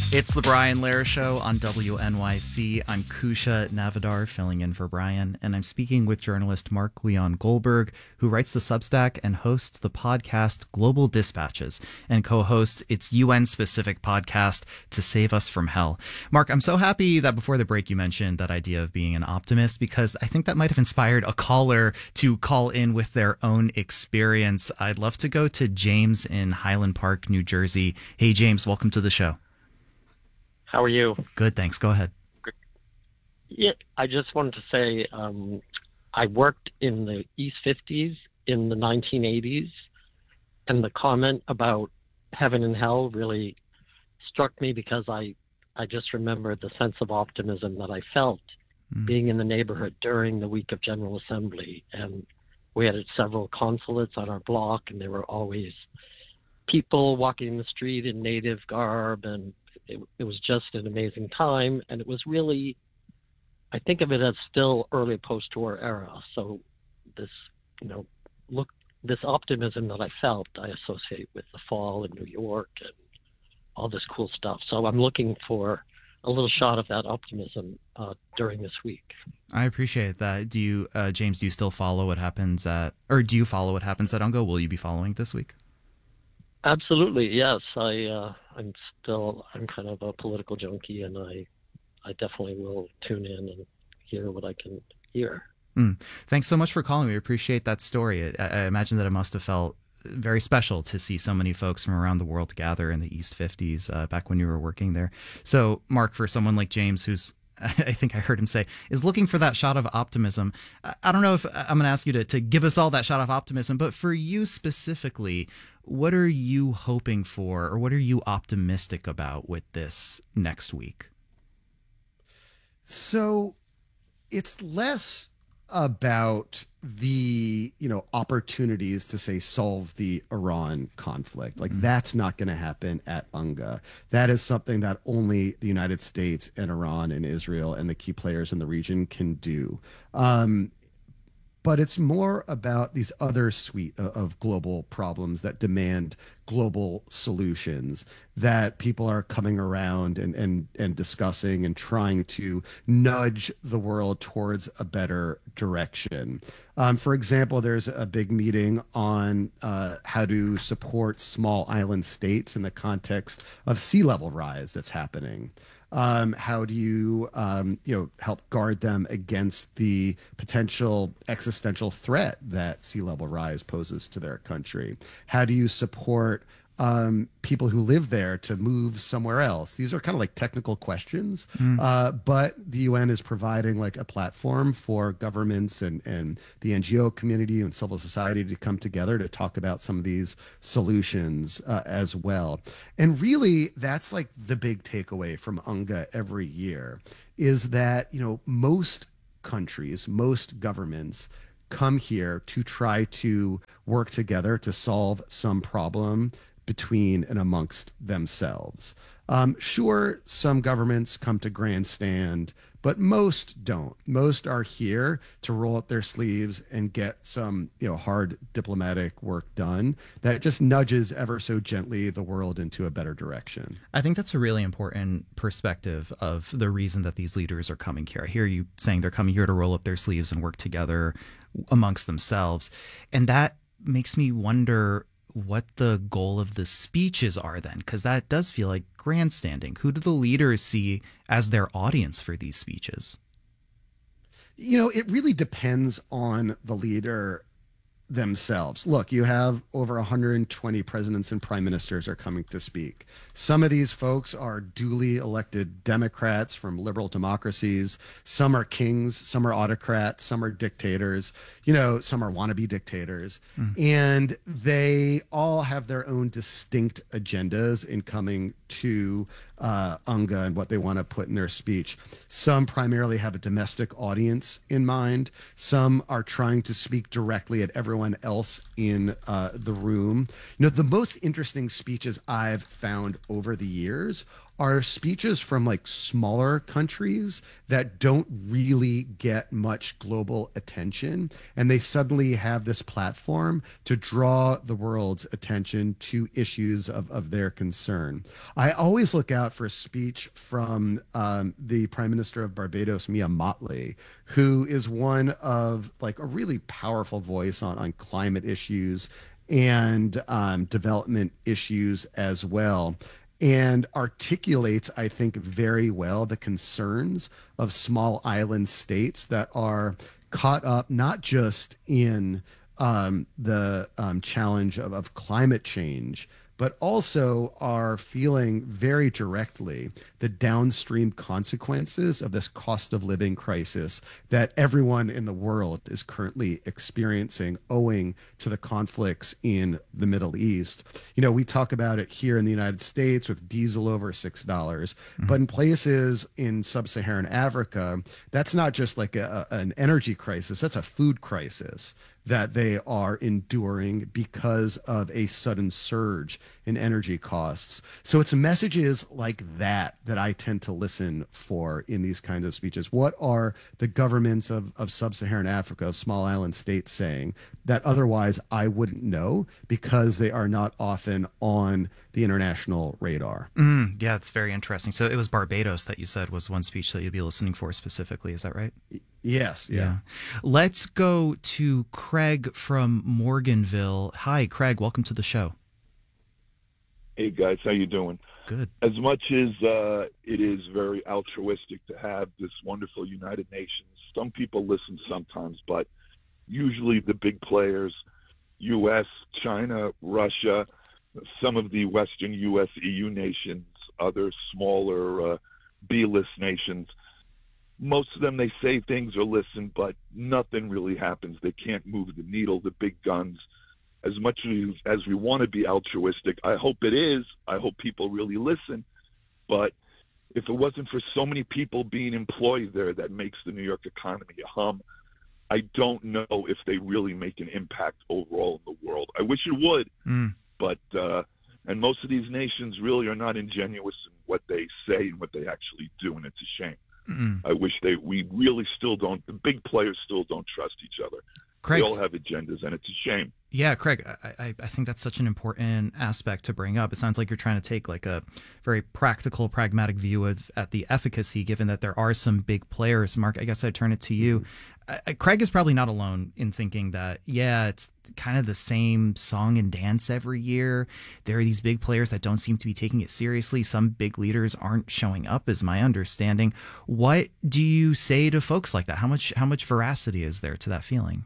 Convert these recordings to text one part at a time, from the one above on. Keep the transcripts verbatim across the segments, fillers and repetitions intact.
It's the Brian Lehrer Show on W N Y C. I'm Kusha Navadar, filling in for Brian, and I'm speaking with journalist Mark Leon Goldberg, who writes the Substack and hosts the podcast Global Dispatches, and co-hosts its U N-specific podcast, To Save Us from Hell. Mark, I'm so happy that before the break you mentioned that idea of being an optimist, because I think that might have inspired a caller to call in with their own experience. I'd love to go to James in Highland Park, New Jersey. Hey, James, welcome to the show. How are you? Good, thanks. Go ahead. Yeah, I just wanted to say um, I worked in the East fifties in the nineteen eighties, and the comment about heaven and hell really struck me because I, I just remember the sense of optimism that I felt mm. being in the neighborhood during the week of General Assembly. And we had several consulates on our block, and there were always people walking the street in native garb, and It, it was just an amazing time, and it was really, I think of it as still early post-war era. So this, you know, look, this optimism that I felt, I associate with the fall in New York and all this cool stuff. So I'm looking for a little shot of that optimism uh, during this week. I appreciate that. Do you, uh, James, do you still follow what happens at, or do you follow what happens at UNGA? Will you be following this week? Absolutely, yes. I uh, I'm still I'm kind of a political junkie, and I I definitely will tune in and hear what I can hear. Mm. Thanks so much for calling. We appreciate that story. I, I imagine that it must have felt very special to see so many folks from around the world gather in the East fifties uh, back when you were working there. So, Mark, for someone like James, who's I think I heard him say, is looking for that shot of optimism. I don't know if I'm going to ask you to, to give us all that shot of optimism, but for you specifically, what are you hoping for, or what are you optimistic about with this next week? So it's less about the, you know, opportunities to, say, solve the Iran conflict. Like, mm-hmm. that's not going to happen at UNGA. That is something that only the United States and Iran and Israel and the key players in the region can do. Um, but it's more about these other suite of, of global problems that demand global solutions that people are coming around and, and, and discussing and trying to nudge the world towards a better direction. Um, for example, there's a big meeting on uh, how to support small island states in the context of sea level rise that's happening. Um, how do you, um, you know, help guard them against the potential existential threat that sea level rise poses to their country? How do you support um, people who live there to move somewhere else? These are kind of like technical questions, mm. uh, but the U N is providing like a platform for governments and, and the N G O community and civil society to come together to talk about some of these solutions uh, as well. And really, that's like the big takeaway from UNGA every year is that, you know, most countries, most governments come here to try to work together to solve some problem between and amongst themselves. Um, sure, some governments come to grandstand, but most don't. Most are here to roll up their sleeves and get some, you know, hard diplomatic work done that just nudges ever so gently the world into a better direction. I think that's a really important perspective of the reason that these leaders are coming here. I hear you saying they're coming here to roll up their sleeves and work together amongst themselves. And that makes me wonder what the goal of the speeches are then, because that does feel like grandstanding. Who do the leaders see as their audience for these speeches? You know, it really depends on the leader themselves. Look, you have over one hundred twenty presidents and prime ministers are coming to speak. Some of these folks are duly elected Democrats from liberal democracies. Some are kings, some are autocrats, some are dictators, you know, some are wannabe dictators. Mm. And they all have their own distinct agendas in coming to uh, UNGA and what they want to put in their speech. Some primarily have a domestic audience in mind. Some are trying to speak directly at everyone else in uh, the room. You know, the most interesting speeches I've found over the years are speeches from like smaller countries that don't really get much global attention. And they suddenly have this platform to draw the world's attention to issues of, of their concern. I always look out for a speech from um, the Prime Minister of Barbados, Mia Mottley, who is one of like a really powerful voice on, on climate issues and um, development issues as well, and articulates, I think, very well the concerns of small island states that are caught up not just in um, the um, challenge of, of climate change, but also are feeling very directly the downstream consequences of this cost of living crisis that everyone in the world is currently experiencing owing to the conflicts in the Middle East. You know, we talk about it here in the United States with diesel over six dollars, mm-hmm. but in places in sub-Saharan Africa, that's not just like a, an energy crisis, that's a food crisis that they are enduring because of a sudden surge in energy costs. So it's messages like that that I tend to listen for in these kinds of speeches. What are the governments of, of sub-Saharan Africa, of small island states saying that otherwise I wouldn't know because they are not often on the international radar? Mm, yeah, it's very interesting. So it was Barbados that you said was one speech that you'd be listening for specifically. Is that right? Yes. Yeah. yeah. Let's go to Craig from Morganville. Hi, Craig. Welcome to the show. Hey, guys. How you doing? Good. As much as uh, it is very altruistic to have this wonderful United Nations, some people listen sometimes, but usually the big players, U S, China, Russia, some of the Western U S, E U nations, other smaller uh, B-list nations, most of them, they say things or listen, but nothing really happens. They can't move the needle, the big guns. As much as, as we want to be altruistic, I hope it is. I hope people really listen. But if it wasn't for so many people being employed there that makes the New York economy a hum, I don't know if they really make an impact overall in the world. I wish it would, mm. but uh, and most of these nations really are not ingenuous in what they say and what they actually do, and it's a shame. Mm-mm. I wish they, we really still don't, the big players still don't trust each other. Craig, they all have agendas, and it's a shame. Yeah, Craig, I, I think that's such an important aspect to bring up. It sounds like you're trying to take like a very practical, pragmatic view of at the efficacy, given that there are some big players. Mark, I guess I'd turn it to you. Mm-hmm. I, Craig is probably not alone in thinking that, yeah, it's kind of the same song and dance every year. There are these big players that don't seem to be taking it seriously. Some big leaders aren't showing up, is my understanding. What do you say to folks like that? How much how much veracity is there to that feeling?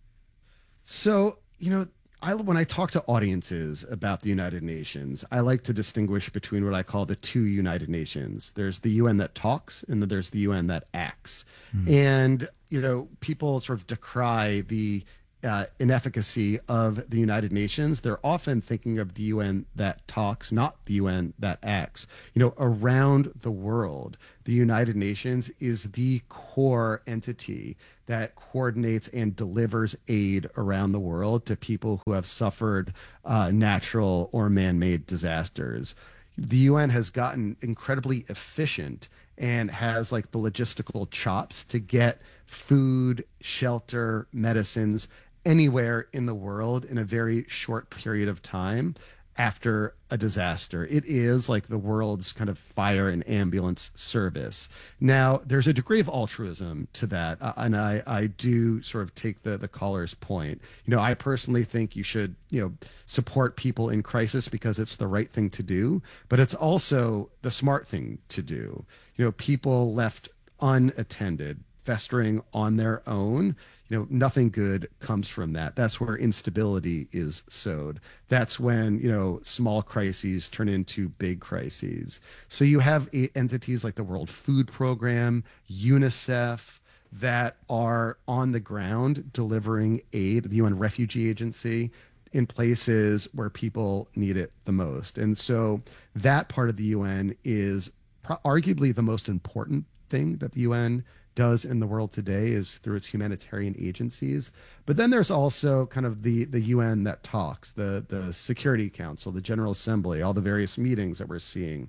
So, you know, I, when I talk to audiences about the United Nations, I like to distinguish between what I call the two United Nations. There's the U N that talks, and then there's the U N that acts. Mm. And, you know, people sort of decry the uh, inefficacy of the United Nations. They're often thinking of the U N that talks, not the U N that acts. You know, around the world, the United Nations is the core entity that coordinates and delivers aid around the world to people who have suffered uh, natural or man-made disasters. The U N has gotten incredibly efficient and has like the logistical chops to get food, shelter, medicines anywhere in the world in a very short period of time after a disaster. It is like the world's kind of fire and ambulance service. Now, there's a degree of altruism to that, uh, and I, I do sort of take the, the caller's point. You know, I personally think you should, you know, support people in crisis because it's the right thing to do, but it's also the smart thing to do. You know, people left unattended, festering on their own, you know, nothing good comes from that. That's where instability is sowed. That's when, you know, small crises turn into big crises. So you have entities like the World Food Program, UNICEF, that are on the ground delivering aid, the U N Refugee Agency, in places where people need it the most. And so that part of the U N is pro- arguably the most important thing that the U N does in the world today is through its humanitarian agencies. But then there's also kind of the, the U N that talks, the, the Security Council, the General Assembly, all the various meetings that we're seeing.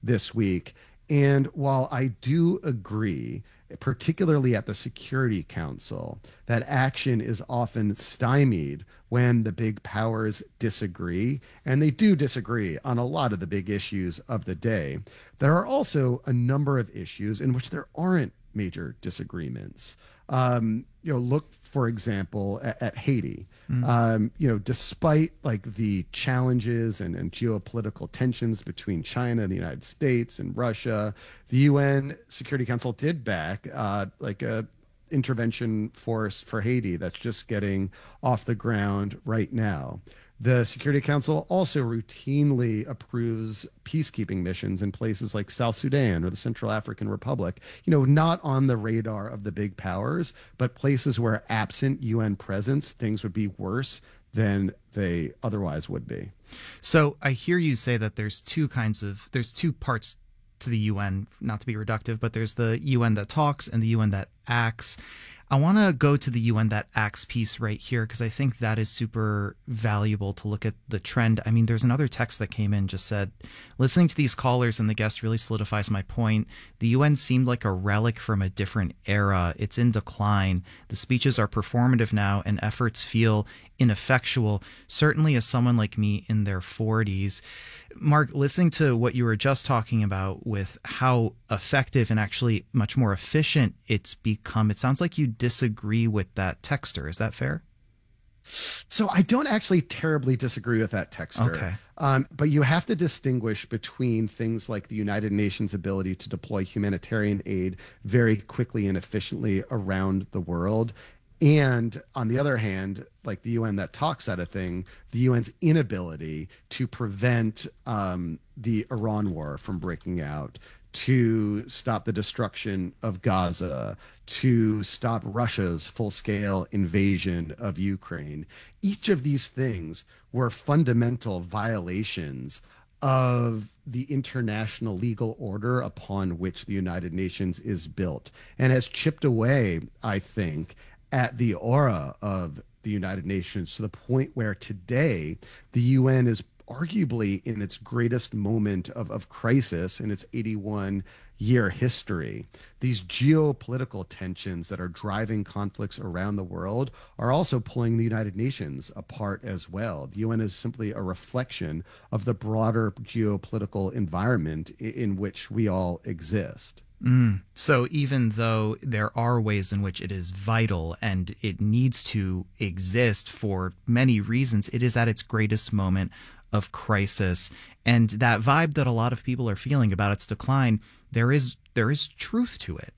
this week. And while I do agree, particularly at the Security Council, that action is often stymied when the big powers disagree, and they do disagree on a lot of the big issues of the day, there are also a number of issues in which there aren't major disagreements. Um, you know, look, for example, at, at Haiti. Mm. Um, you know, despite like the challenges and, and geopolitical tensions between China and the United States and Russia, the U N Security Council did back uh, like a intervention force for Haiti that's just getting off the ground right now. The Security Council also routinely approves peacekeeping missions in places like South Sudan or the Central African Republic, you know, not on the radar of the big powers, but places where absent U N presence, things would be worse than they otherwise would be. So I hear you say that there's two kinds of, there's two parts to the U N, not to be reductive, but there's the U N that talks and the U N that acts. I want to go to the U N that acts piece right here because I think that is super valuable to look at the trend. I mean, there's another text that came in just said, listening to these callers and the guest really solidifies my point. The U N seemed like a relic from a different era. It's in decline. The speeches are performative now and efforts feel ineffectual, certainly as someone like me in their forties. Mark, listening to what you were just talking about with how effective and actually much more efficient it's become, it sounds like you disagree with that texter. Is that fair? So I don't actually terribly disagree with that texter. Okay. Um, but you have to distinguish between things like the United Nations' ability to deploy humanitarian aid very quickly and efficiently around the world. And on the other hand, like the U N that talks at a thing, the U N's inability to prevent um, the Iran war from breaking out, to stop the destruction of Gaza, to stop Russia's full-scale invasion of Ukraine. Each of these things were fundamental violations of the international legal order upon which the United Nations is built, and has chipped away, I think, at the aura of the United Nations to the point where today the U N is arguably in its greatest moment of, of crisis in its eighty-one year history. These geopolitical tensions that are driving conflicts around the world are also pulling the United Nations apart as well. The U N is simply a reflection of the broader geopolitical environment in, in which we all exist. Mm. So even though there are ways in which it is vital and it needs to exist for many reasons, it is at its greatest moment of crisis. And that vibe that a lot of people are feeling about its decline, there is there is truth to it.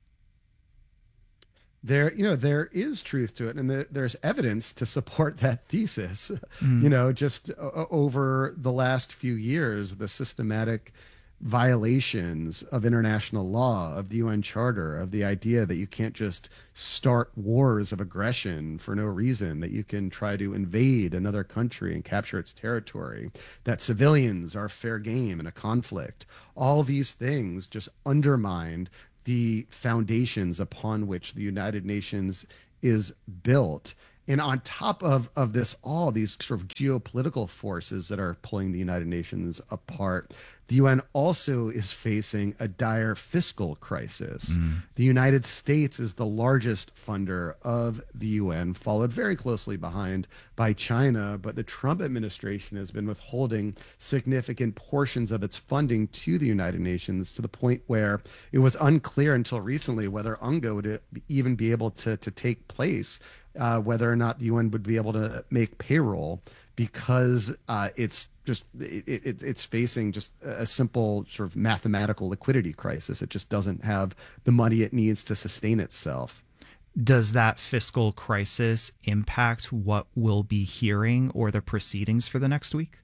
There, you know, there is truth to it, and the, there's evidence to support that thesis. Mm. You know, just uh, over the last few years, the systematic violations of international law, of the U N Charter, of the idea that you can't just start wars of aggression for no reason, that you can try to invade another country and capture its territory, that civilians are fair game in a conflict. All these things just undermined the foundations upon which the United Nations is built. And on top of, of this, all these sort of geopolitical forces that are pulling the United Nations apart, the U N also is facing a dire fiscal crisis. Mm. The United States is the largest funder of the U N, followed very closely behind by China, but the Trump administration has been withholding significant portions of its funding to the United Nations to the point where it was unclear until recently whether U N G A would even be able to, to take place, uh, whether or not the U N would be able to make payroll, because uh, it's just it, it, it's facing just a simple sort of mathematical liquidity crisis. It just doesn't have the money it needs to sustain itself. Does that fiscal crisis impact what we'll be hearing or the proceedings for the next week?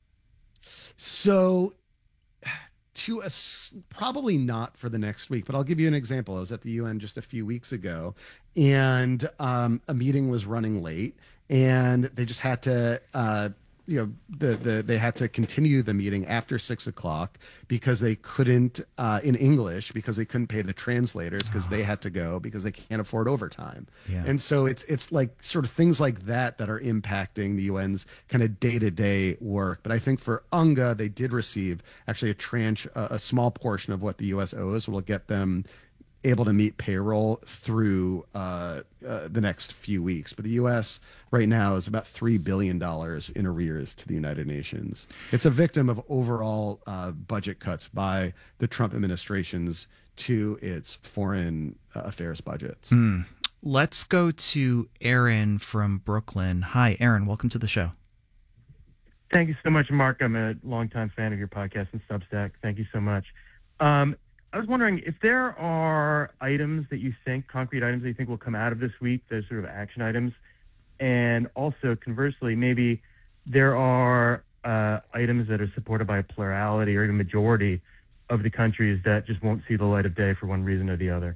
So to a, probably not for the next week, but I'll give you an example. I was at the U N just a few weeks ago, and um, a meeting was running late, and they just had to uh, you know, the, the they had to continue the meeting after six o'clock because they couldn't uh, in English because they couldn't pay the translators because they had to go because they can't afford overtime. Yeah. And so it's it's like sort of things like that that are impacting the U N's kind of day to day work. But I think for UNGA, they did receive actually a tranche, a, a small portion of what the U S owes will get them able to meet payroll through uh, uh, the next few weeks. But the U S right now is about three billion dollars in arrears to the United Nations. It's a victim of overall uh, budget cuts by the Trump administrations to its foreign uh, affairs budgets. Mm. Let's go to Aaron from Brooklyn. Hi, Aaron. Welcome to the show. Thank you so much, Mark. I'm a longtime fan of your podcast and Substack. Thank you so much. Um, I was wondering if there are items that you think, concrete items that you think will come out of this week, those sort of action items, and also conversely, maybe there are uh, items that are supported by a plurality or even majority of the countries that just won't see the light of day for one reason or the other.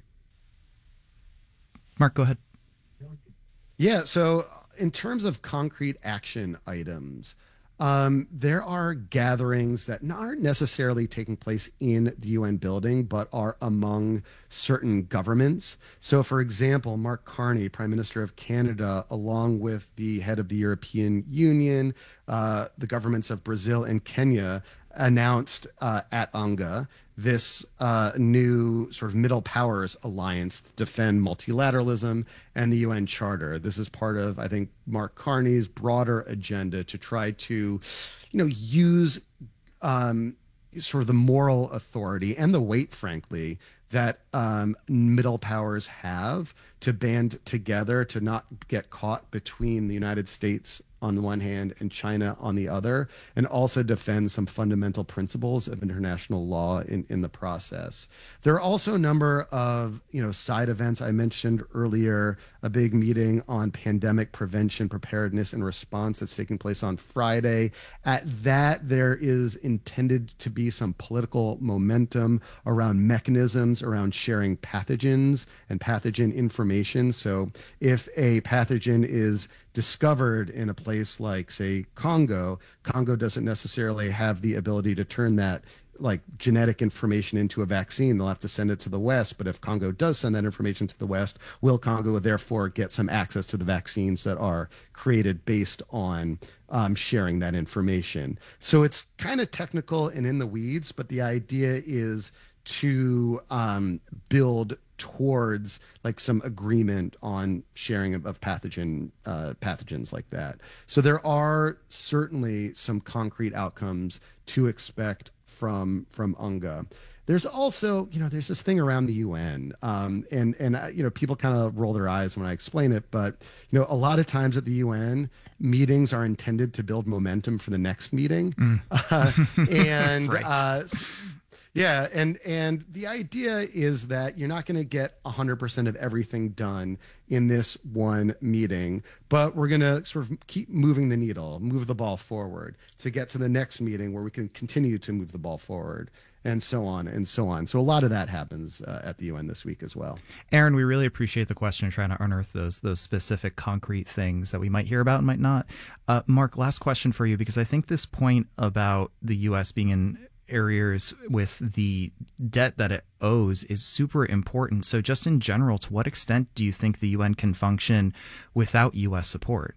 Mark, go ahead. Yeah, so in terms of concrete action items, Um, there are gatherings that aren't necessarily taking place in the U N building, but are among certain governments. So, for example, Mark Carney, Prime Minister of Canada, along with the head of the European Union, uh, the governments of Brazil and Kenya, announced uh, at UNGA this uh, new sort of middle powers alliance to defend multilateralism and the U N Charter. This is part of, I think, Mark Carney's broader agenda to try to, you know, use um, sort of the moral authority and the weight, frankly, that um, middle powers have to band together to not get caught between the United States on the one hand and China on the other, and also defend some fundamental principles of international law in, in the process. There are also a number of, you know, side events. I mentioned earlier a big meeting on pandemic prevention, preparedness, and response that's taking place on Friday. At that, there is intended to be some political momentum around mechanisms around sharing pathogens and pathogen information. So if a pathogen is discovered in a place like, say, Congo, Congo doesn't necessarily have the ability to turn that like genetic information into a vaccine. They'll have to send it to the West. But if Congo does send that information to the West, will Congo therefore get some access to the vaccines that are created based on um, sharing that information? So it's kind of technical and in the weeds, but the idea is to um, build towards like some agreement on sharing of, of pathogen uh, pathogens like that. So there are certainly some concrete outcomes to expect from from UNGA. There's also, you know, there's this thing around the U N, um, and and uh, you know, people kind of roll their eyes when I explain it, but you know, a lot of times at the U N, meetings are intended to build momentum for the next meeting, mm. uh, and. Right. uh, Yeah, and and the idea is that you're not going to get one hundred percent of everything done in this one meeting, but we're going to sort of keep moving the needle, move the ball forward to get to the next meeting where we can continue to move the ball forward, and so on and so on. So a lot of that happens uh, at the U N this week as well. Aaron, we really appreciate the question, trying to unearth those those specific concrete things that we might hear about and might not. Uh, Mark, last question for you, because I think this point about the U S being in areas with the debt that it owes is super important. So just in general, to what extent do you think the U N can function without U S support?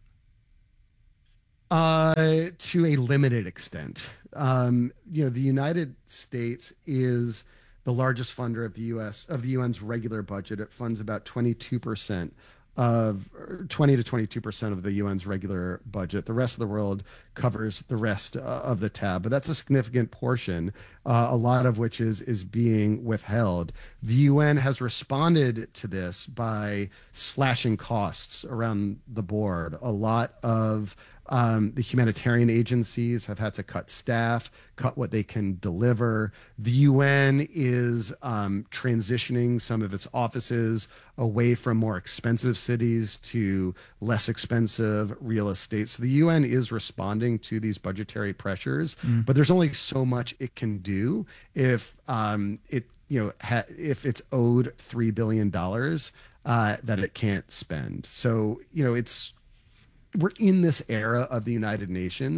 Uh, to a limited extent. Um, you know, the United States is the largest funder of the U S of the U N's regular budget. It funds about twenty-two percent of twenty to twenty-two percent of the U N's regular budget. The rest of the world covers the rest uh, of the tab, but that's a significant portion, uh, a lot of which is is being withheld. The U N has responded to this by slashing costs around the board. A lot of Um, the humanitarian agencies have had to cut staff, cut what they can deliver. The U N is um, transitioning some of its offices away from more expensive cities to less expensive real estate. So the U N is responding to these budgetary pressures, mm. but there's only so much it can do if um, it, you know, ha- if it's owed three billion dollars uh, that it can't spend. So, you know, it's we're in this era of the United Nations,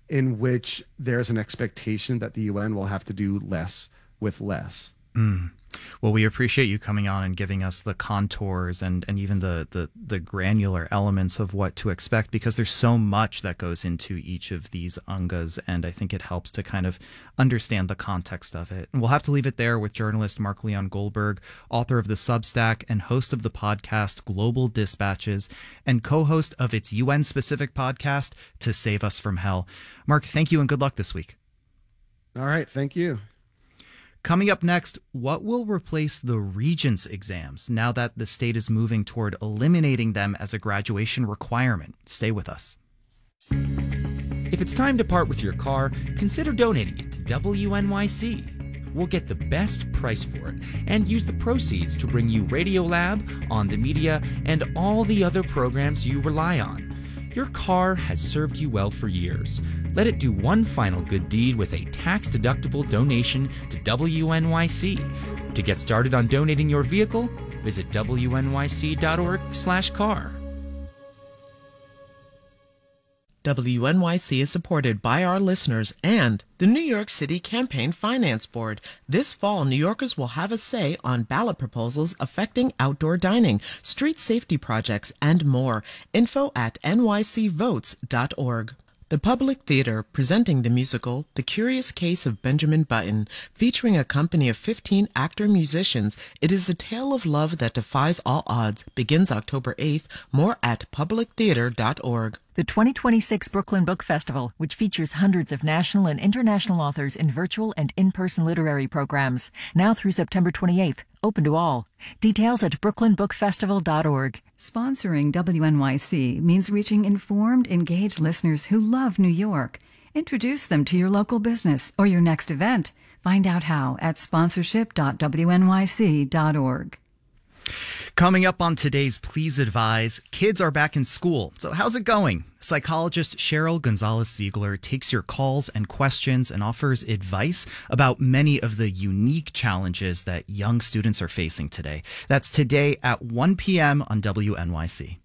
in which there's an expectation that the U N will have to do less with less. Mm. Well, we appreciate you coming on and giving us the contours and, and even the, the, the granular elements of what to expect, because there's so much that goes into each of these UNGAs, and I think it helps to kind of understand the context of it. And we'll have to leave it there with journalist Mark Leon Goldberg, author of the Substack and host of the podcast Global Dispatches, and co-host of its U N-specific podcast, To Save Us from Hell. Mark, thank you and good luck this week. All right, thank you. Coming up next, what will replace the Regents exams now that the state is moving toward eliminating them as a graduation requirement? Stay with us. If it's time to part with your car, consider donating it to W N Y C. We'll get the best price for it and use the proceeds to bring you Radiolab, On the Media, and all the other programs you rely on. Your car has served you well for years. Let it do one final good deed with a tax-deductible donation to W N Y C. To get started on donating your vehicle, visit W N Y C dot org slash car. W N Y C is supported by our listeners and the New York City Campaign Finance Board. This fall, New Yorkers will have a say on ballot proposals affecting outdoor dining, street safety projects, and more. Info at N Y C votes dot org. The Public Theater, presenting the musical The Curious Case of Benjamin Button, featuring a company of fifteen actor-musicians. It is a tale of love that defies all odds. Begins October eighth. More at public theater dot org. The twenty twenty-six Brooklyn Book Festival, which features hundreds of national and international authors in virtual and in-person literary programs, now through September twenty-eighth, open to all. Details at brooklyn book festival dot org. Sponsoring W N Y C means reaching informed, engaged listeners who love New York. Introduce them to your local business or your next event. Find out how at sponsorship dot W N Y C dot org. Coming up on today's Please Advise, kids are back in school. So how's it going? Psychologist Cheryl Gonzalez-Ziegler takes your calls and questions and offers advice about many of the unique challenges that young students are facing today. That's today at one p.m. on W N Y C.